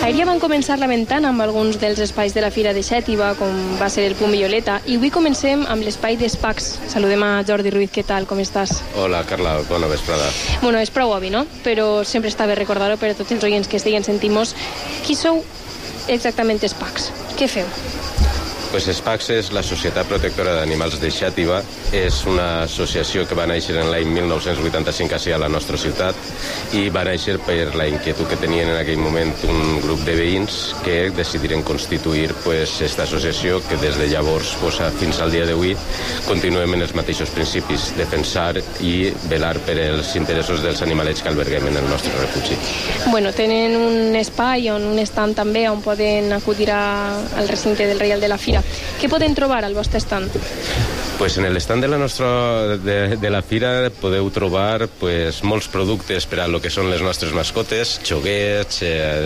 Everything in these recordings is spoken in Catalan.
Ahir ja van començar lamentant amb alguns dels espais de la Fira de Xètiva, com va ser el Punt Violeta, i avui comencem amb l'espai d'Espacs. Saludem a Jordi Ruiz, què tal, com estàs? Hola, Carla, bona vesprada. Bueno, és prou obvi, no? Però sempre està bé recordar-ho per a tots els oients que estiguen sentint-nos. Qui sou exactament Espacs? Què feu? Pues Espacs és la Societat Protectora d'Animals de Xàtiva. És una associació que va néixer en l'any 1985 a la nostra ciutat i va néixer per la inquietud que tenien en aquell moment un grup de veïns que decidiren constituir esta associació que des de llavors fins al dia d'avui continuem en els mateixos principis, defensar i velar per els interessos dels animalets que alberguem en el nostre refugi. Bueno, tenen un espai un estand també on poden acudir al recinte del Reial de la Fira. Què poden trobar al vostre stand? Pues en l'estand de la Fira podeu trobar molts productes per a lo que són les nostres mascotes, xoguets,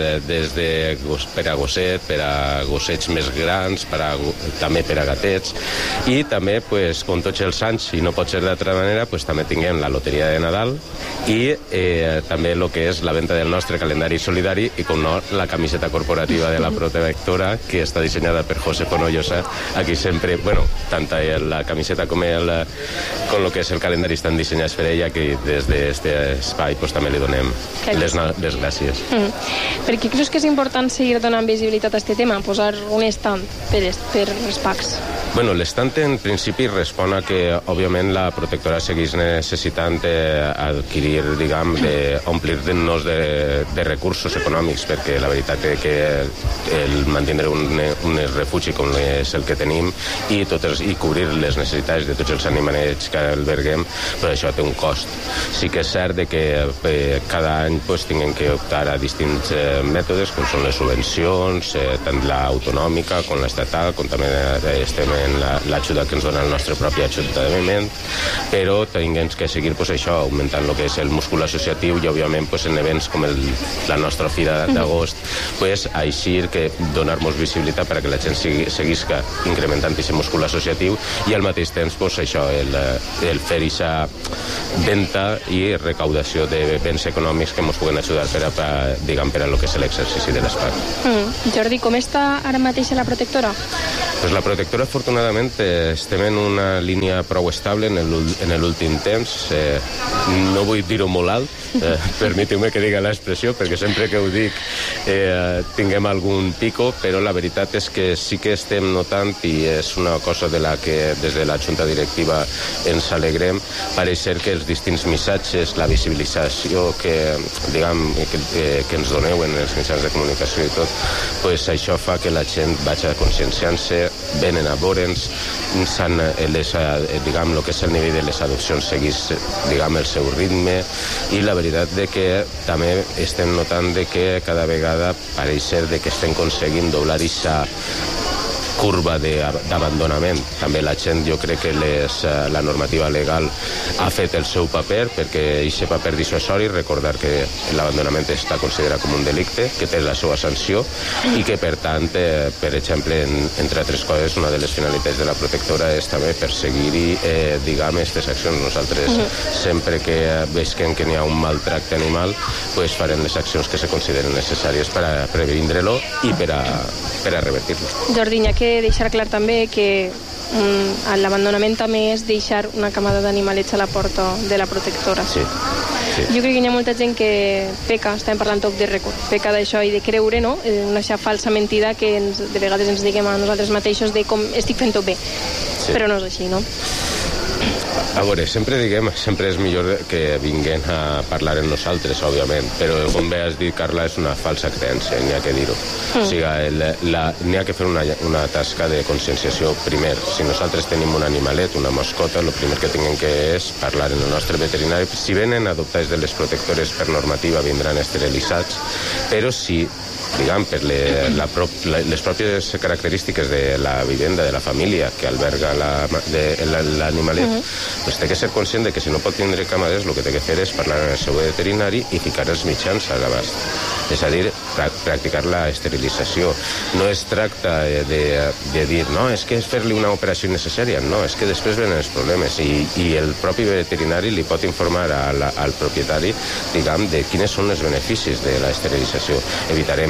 per a gosset, per a gossets més grans, també per a gatets, i també, com tots els anys, i no pot ser d'altra manera, també tinguem la loteria de Nadal i també el que és la venda del nostre calendari solidari i, com no, la camiseta corporativa de la protectora, que està dissenyada per José Fonollosa, aquí sempre, tant la camiseta com lo que és el calendari estan dissenyats per ella, que des d'aquest espai també li donem les gràcies. Per què creus que és important seguir donant visibilitat a aquest tema, posar un estand per Espacs? L'estand en principi respon a que, òbviament, la protectora segueix necessitant adquirir, omplir-nos de recursos econòmics, perquè la veritat és que el mantenir un refugi com és el que tenim i cobrir les necessitats de tots els animalets que alberguem, però això té un cost. Sí que és cert que cada any tinguem que optar a distints mètodes, com són les subvencions, tant l'autonòmica com l'estatal, com també estem en l'ajuda que ens dona el nostre propi ajuntament, però tinguem que seguir augmentant el que és el múscul associatiu i, òbviament, en events com la nostra Fira d'agost, així que donar-nos visibilitat perquè la gent seguisca incrementant aquest múscul associatiu i al mateix temps el fer aquesta venda i recaudació de béns econòmics que ens puguen ajudar per a lo que és l'exercici de l'espai. Jordi, com està ara mateix la protectora? La protectora, afortunadament, estem en una línia prou estable en l'últim temps. No vull dir-ho molt alt, permetiu-me que digui l'expressió, perquè sempre que ho dic tinguem algun pico, però la veritat és que sí que estem notant, i és una cosa de la que des de la Junta Directiva ens alegrem, pareix ser que els distints missatges, la visibilització que ens doneu en els mitjans de comunicació i tot, això fa que la gent vagi conscienciant-se, venen a veure'ns, el que és el nivell de les adopcions segueix el seu ritme, i la veritat que també estem notant que cada vegada pareix ser que estem aconseguint doblar aquesta curva d'abandonament. També la gent, jo crec que la normativa legal ha fet el seu paper, perquè aquest paper dissuasori, recordar que l'abandonament està considerat com un delicte, que té la seva sanció i que, per tant, per exemple, entre altres coses, una de les finalitats de la protectora és també perseguir aquestes accions. Nosaltres, sempre que veiem que n'hi ha un maltracte animal, farem les accions que se consideren necessàries per a previndre-lo i per a revertir-lo. Jordi, hi ha que deixar clar també que l'abandonament també és deixar una camada d'animalets a la porta de la protectora. Sí. Jo crec que hi ha molta gent que peca, estàvem parlant tot de record, peca d'això i de creure, no? Una falsa mentida que de vegades ens diguem a nosaltres mateixos de com estic fent tot bé, però no és així, no? A veure, sempre és millor que vinguin a parlar amb nosaltres, òbviament, però com bé has dit, Carla, és una falsa creença, n'hi ha que dir-ho. O sigui, n'hi ha que fer una tasca de conscienciació primer. Si nosaltres tenim un animalet, una mascota, el primer que tinguem que és parlar amb el nostre veterinari. Si venen adoptats de les protectores per normativa, vindran esterilitzats, però si per les pròpies característiques de la vivenda, de la família que alberga l'animalet, té que ser conscient de que si no pot tindre camaders, el que té que fer és parlar amb el seu veterinari i ficar els mitjans a l'abast. És a dir, practicar la esterilització. No es tracta de dir, no, és que és fer-li una operació innecessària. No, és que després venen els problemes i el propi veterinari li pot informar al propietari, de quins són els beneficis de la esterilització. Evitarem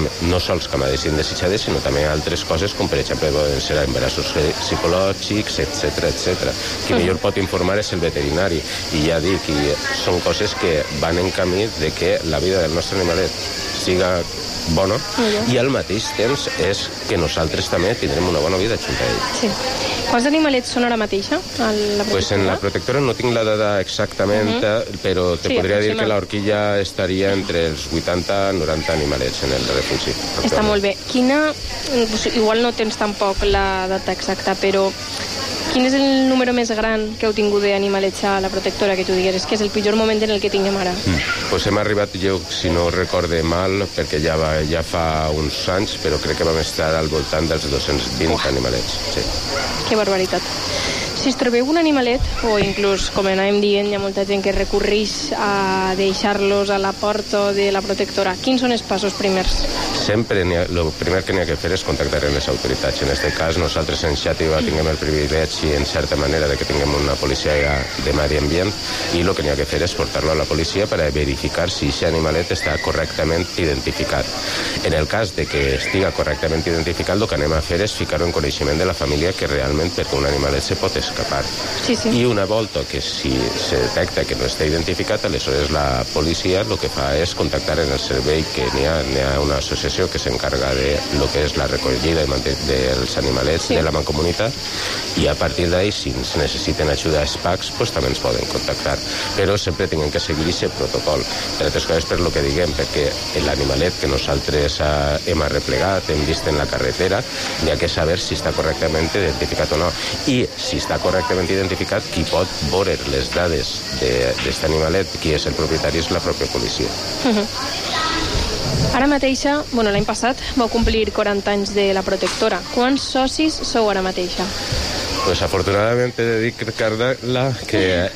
no sols que m'haguessin desitjades, sinó també altres coses, com per exemple poden ser embarassos psicològics, etc. Qui millor pot informar és el veterinari. I ja dic, són coses que van en camí de que la vida del nostre animalet siga bona i al mateix temps és que nosaltres també tindrem una bona vida junta a ell. Sí. Quants animalets són ara mateixa a la protectora? Pues en la protectora no tinc la dada exactament, però te podria dir que l'horquilla estaria entre els 80 i 90 animalets en el refugi. Està molt bé. Igual no tens tampoc la data exacta, però quin és el número més gran que heu tingut d'animalets a la protectora, que tu digueres que és el pitjor moment en el que tinguem ara? Pues hem arribat, jo, si no recorde mal, perquè ja fa uns anys, però crec que vam estar al voltant dels 220 animalets. Sí. Que barbaritat. Si es trobeu un animalet, o inclús, com anàvem dient, hi ha molta gent que recorreix a deixar-los a la porta de la protectora. Quins són els passos primers? Sempre el primer que n'hi ha que fer és contactar amb les autoritats. En aquest cas, nosaltres en Xàtiva tinguem el privilegi, en certa manera, de que tinguem una policia de medi ambient, i el que n'hi ha que fer és portar-lo a la policia per a verificar si aquest animalet està correctament identificat. En el cas de que estiga correctament identificat, el que anem a fer és ficar-ho en coneixement de la família, que realment perquè un animalet se pot escapar. Sí. I una volta que si se detecta que no està identificat, aleshores la policia el que fa és contactar en el servei, que n'hi ha una associació que s'encarga de lo que és la recollida dels animalets de la mancomunitat, i a partir d'ahí, si ens necessiten ajuda a SPACs, pues també ens poden contactar. Però sempre tenen que seguir aquest protocol. Per altres coses, per lo que diguem, perquè l'animalet que nosaltres hem arreplegat, hem vist en la carretera, n'hi ha que saber si està correctament identificat o no. I si està correctament identificat, qui pot veure les dades d'aquest animalet, qui és el propietari, és la pròpia policia. Ara mateixa, l'any passat, vau complir 40 anys de la protectora. Quants socis sou ara mateixa? Pues afortunadamente te dic, Carla, que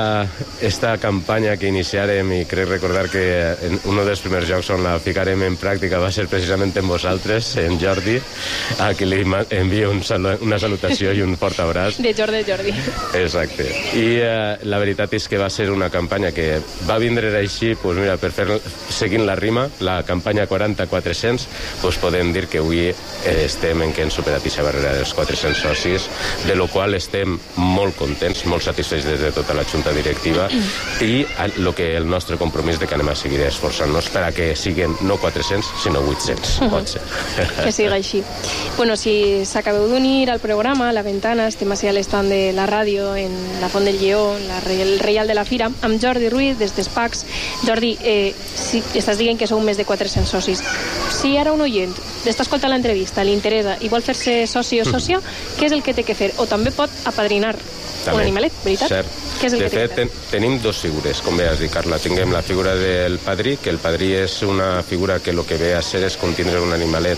esta campanya que iniciarem, i crec recordar que un dels primers jocs on la ficarem en pràctica va ser precisament en vosaltres, en Jordi, a qui li envio una salutació i un fort abraç. De Jordi. Exacte. I la veritat és que va ser una campanya que va vindre així, pues mira, per fer, seguint la rima, la campanya 40-400, pues podem dir que avui estem en què hem superat aquesta barrera dels 400 socis, de lo qual estem molt contents, molt satisfets des de tota la junta directiva, i el nostre compromís de que anem a seguir esforçant-nos per a que siguin no 400, sinó 800, pot ser. Que siga així. Si s'acabeu d'unir al programa, a La Ventana, estem així a l'estand de la ràdio, en la Font del Lleó, el Reial de la Fira, amb Jordi Ruiz, des d'Espacs. Jordi, si estàs dient que sou més de 400 socis. Si ara un oient està escoltant l'entrevista, li interessa i vol fer-se soci o sòcia, què és el que té que fer? O també pot apadrinar un animalet, veritat? Cert. Què és el de que fet, tenim dos figures, com bé has dit, Carla. Tinguem la figura del padrí, que el padrí és una figura que el que ve a ser és contindre un animalet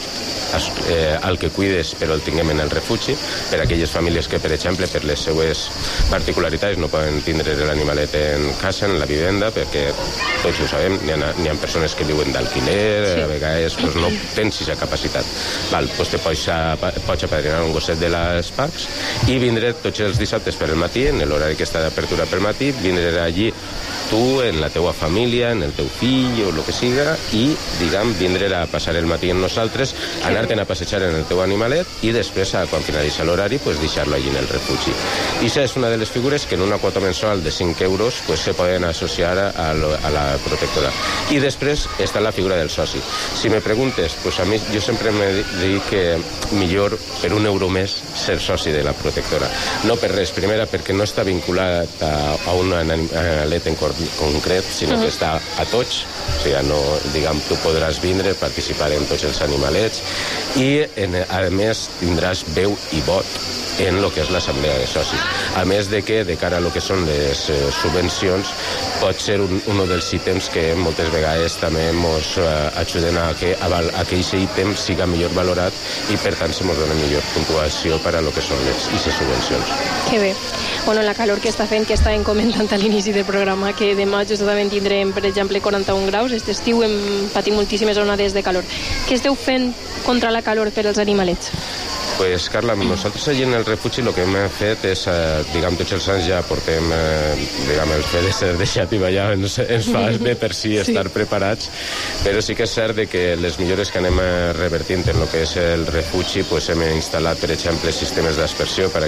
al que cuides, però el tinguem en el refugi, per a aquelles famílies que, per exemple, per les seues particularitats no poden tindre l'animalet en casa, en la vivenda, perquè tots ho sabem, n'hi ha persones que viuen d'alquiler, a vegades no tens aquesta capacitat. Te pots apadrinar un gosset de les parcs i vindre tots els dissabtes per el matí, en l'horari que està d'apertura per matí, vindre allí tu, en la teua família, en el teu fill o el que siga, i, vindre a passar el matí amb nosaltres, anar-te'n a passejar en el teu animalet i després, quan finalitza l'horari, deixar-lo allí en el refugi. I això és una de les figures que en una quota mensual de 5 euros se poden associar a la protectora. I després està la figura del soci. Si me preguntes, a mi jo sempre me dic que millor per €1 més ser soci de la protectora. No per res, primera perquè no està vinculat a un animalet en concret, sinó que està a tots, o sigui, tu podràs vindre, participar en tots els animalets i, a més, tindràs veu i vot en el que és l'assemblea de socis. A més de que, de cara a el que són les subvencions, pot ser un dels ítems que moltes vegades també ens ajuden a que aquest ítem siga millor valorat i, per tant, se ens dona millor puntuació per a el que són les subvencions. Que bé. La calor que està fent, que estàvem comentant a l'inici del programa, que demà justament tindrem, per exemple, 41 graus, aquest estiu hem patit moltíssimes onades de calor. Què esteu fent contra la calor per als animalets? Pues, Carla, nosaltres allí en el refugi el que hem fet és, diguem, tots els anys ja portem, diguem, el fet de ser deixat i ballar ens fa de per si estar preparats, però sí que és cert que les millores que anem revertint en el que és el refugi, pues hem instal·lat, per exemple, sistemes d'aspersió per a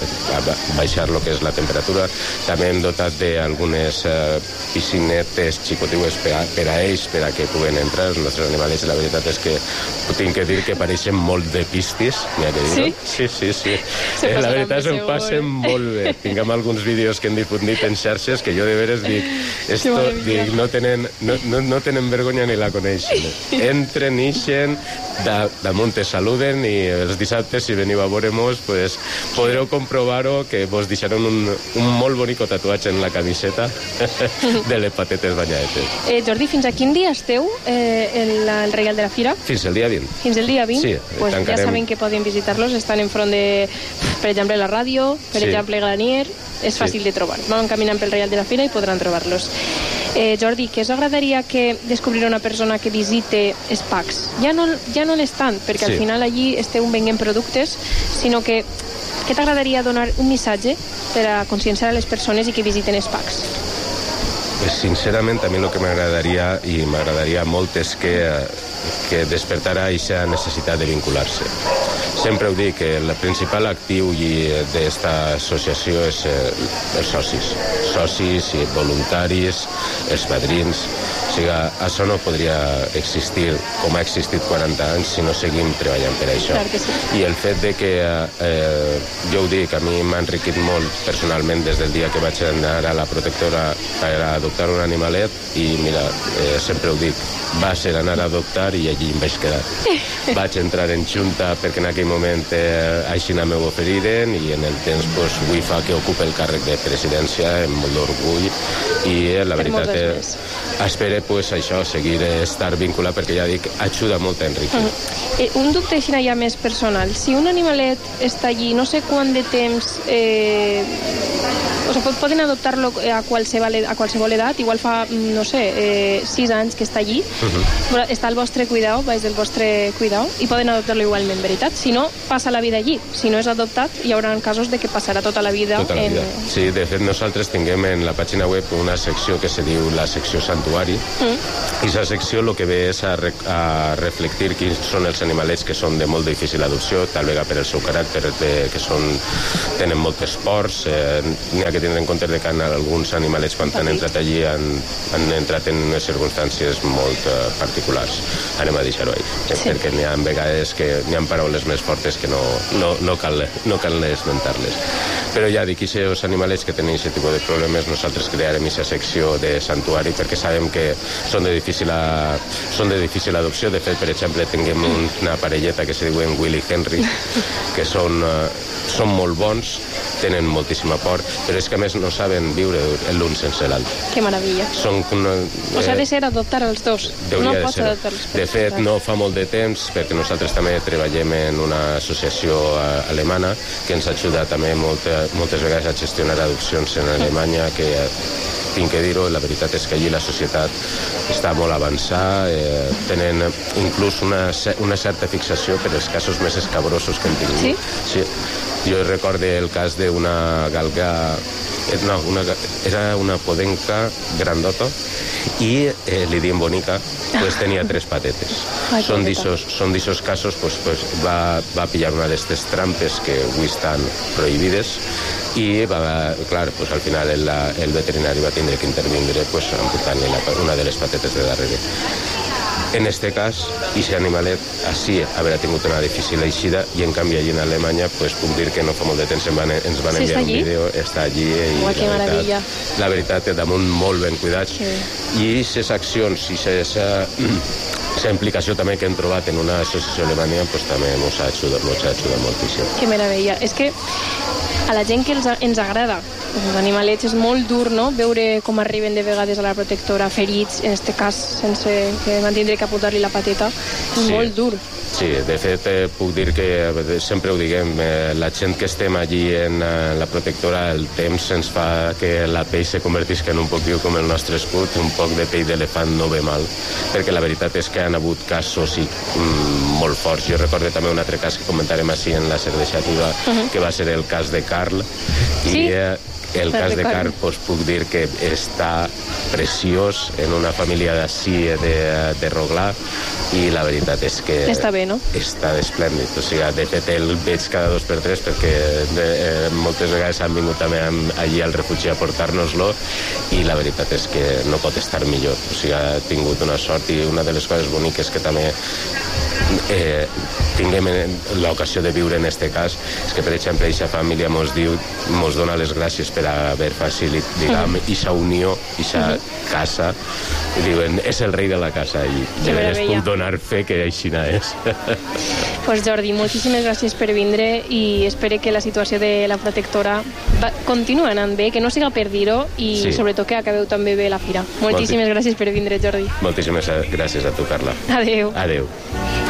baixar el que és la temperatura. També hem dotat d'algunes piscinetes xicotigues per a ells, per a que puguen entrar. Els nostres animalets, la veritat és que tinc que dir que pareixen molt de pistis, sí? Sí. La veritat se'm passen molt bé. Tinguem alguns vídeos que hem difundit en xarxes que jo de veres dic, no tenen vergonya ni la coneixen. Entren, ixen, damunt te saluden i els dissabtes, si veniu a veure-mos, pues, podreu comprovar-ho, que vos deixaran un molt bonic tatuatge en la camiseta de les patetes banyadetes. Jordi, fins a quin dia esteu el Reial de la Fira? Fins el dia 20. Fins el dia 20? Sí, pues tancarem. Ja saben que poden visitar-los, estan enfront de, per exemple, la ràdio, per exemple, Granier, és fàcil de trobar. Van caminant pel Reial de la Fira i podran trobar-los. Jordi, què us agradaria que descobrir una persona que visite Spacs? Ja no l'estant, perquè al final allí esteu venent productes, sinó que què t'agradaria donar un missatge per a conscienciar a les persones i que visiten Spacs? Sincerament, a mi el que m'agradaria, i m'agradaria molt, és que despertarà aquesta necessitat de vincular-se. Sempre ho dic, que el principal actiu d'esta associació és els socis i voluntaris, els padrins. O sigui, això no podria existir com ha existit 40 anys si no seguim treballant per això. Clar que sí. I el fet de que, jo ho dic, a mi m'ha enriquit molt personalment des del dia que vaig anar a la protectora per adoptar un animalet, i mira, sempre ho dic, va ser anar a adoptar i allí em vaig quedar. Vaig entrar en junta perquè en aquell moment així m'ho oferiren, i en el temps pues, vull fa que ocupe el càrrec de presidència amb molt d'orgull, i la veritat espero pues, això, seguir estar vinculat, perquè ja dic, ajuda molt a enriquir. Un dubte així ja més personal. Si un animalet està allí, no sé quant de temps... poden adoptar-lo a qualsevol edat, igual fa, no sé, 6 anys que està allí, però està al vostre cuidado, baix del vostre cuidado, i poden adoptar-lo igualment, veritat? Si no, passa la vida allí. Si no és adoptat, hi haurà casos de que passarà tota la vida. Sí, de fet, nosaltres tinguem en la pàgina web una secció que se diu la secció Santuari, i aquesta secció el que ve és a reflectir quins són els animalets que són de molt difícil adopció, tal vegada per el seu caràcter, que tenen molts esports, n'hi ha que tindre en compte que alguns animalets quan han entrat allí han entrat en unes circumstàncies molt particulars. Anem a deixar-ho ahí, perquè n'hi ha vegades que n'hi ha paraules més fortes que no cal esmentar-les. Però ja dic, aquests animalets que tenen aquest tipus de problemes, nosaltres crearem aquesta secció de santuari perquè sabem que són de difícil adopció. De fet, per exemple, tinguem una parelleta que se diuen Will i Henry, que són molt bons, tenen moltíssima por, però és que a més no saben viure l'un sense l'altre. Que meravella. Ha de ser adoptar els dos. No pots adoptar-los. De fet, no fa molt de temps, perquè nosaltres també treballem en una associació alemana que ens ajuda també moltes vegades a gestionar adopcions en Alemanya, que tinc que dir-ho, la veritat és que allí la societat està molt avançada, tenen inclús una certa fixació per als casos més escabrosos que hem tingut. Sí? Jo recordo el cas d'una galga, era una podenca grandota, i li diem bonica, pues tenia 3 patetes. Són d'ixos casos, pues va pillar una d'aquestes trampes que avui estan prohibides, i clar, pues al final el veterinari va tindre que intervindre amputant-li una de les patetes de darrere. En este cas, aquest animalet així haurà tingut una difícil eixida, i en canvi allí en Alemanya puc dir que no fa molt de temps ens van enviar un vídeo, està allí, i la veritat damunt molt ben cuidats, i aquestes accions i aquesta implicació també que hem trobat en una associació alemanya també ens ha ajudat moltíssim. Que meravella. És que a la gent que ens agrada els animalets és molt dur, no?, veure com arriben de vegades a la protectora ferits, en aquest cas sense que van tindre que apuntar-li la pateta. És molt dur. Sí, de fet puc dir que sempre ho diguem, la gent que estem allí en la protectora, el temps ens fa que la pell se convertisca en un poc com el nostre escut, un poc de pell d'elefant no ve mal, perquè la veritat és que han hagut casos molt forts. Jo recordo també un altre cas que comentarem així en la Serdeixativa, que va ser el cas de Carl, i el cas de Carl puc dir que està preciós en una família d'ací de Roglà, i la veritat és que està bé, no? Està esplèndid. O sigui, de fet el veig cada 2 per 3 perquè moltes vegades han vingut també allí al refugi a portar-nos-lo, i la veritat és que no pot estar millor. O sigui, ha tingut una sort, i una de les coses boniques que també tinguem l'ocasió de viure en este cas és que, per exemple, aquesta família mos dona les gràcies per haver facilitat, diguem, aquesta unió, aquesta casa. I diuen, és el rei de la casa, i de veres puc donar fe que així és. Pues Jordi, moltíssimes gràcies per vindre, i espero que la situació de la protectora continua anant bé, que no siga per dir-ho, i sobretot que acabeu també bé la fira. Moltíssimes gràcies per vindre, Jordi. Moltíssimes gràcies a tu, Carla. Adeu. Adeu.